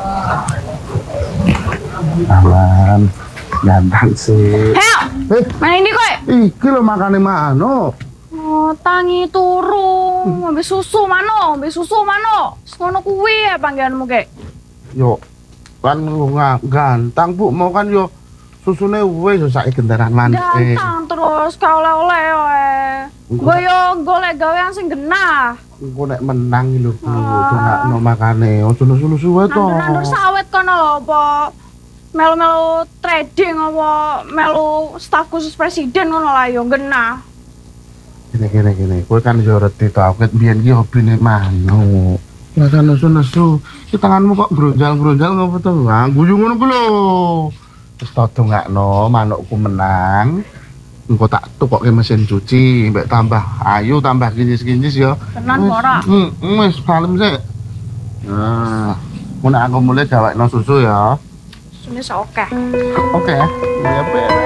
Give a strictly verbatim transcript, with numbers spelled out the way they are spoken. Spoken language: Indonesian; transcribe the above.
Aman, ganteng sih. Heo, Eh, mana ini kowe? iki lho makane mano. Oh, tangi turu, ngombe susu mano, ngombe susu mano. Ngono kuwi ya panggilanmu kek. Yo, kan lu nggak ganteng bu, mau kan yo susune wis sak gendaran manis. Ganteng terus ka oleh-oleh wae. Gue yo golek gawean sing genah. Engko nek menang lho bu, Ah. dongakno makane. Ojo lusu-lusu wae to. Nandur-nandur sawit kono lho apa melu-melu trading apa melu staf khusus presiden ngono lah yo genah. Gini gini gini, kowe kan yo reti to, aku biyen ki hobine mano. Lah kan nesu-nesu, ki tanganmu kok bronjal-bronjal ngopo to? Ah, guyu ngono ku lho. Wis to dongakno manukku menang. Engko tak tukokke mesin cuci, mbek tambah ayu, tambah kinyis-kinyis ya. Tenan ora? Hmm, wis kalem sik. Nah, mun aku mulai gawekno susu ya. Sune oke. Oke, ya. Ya,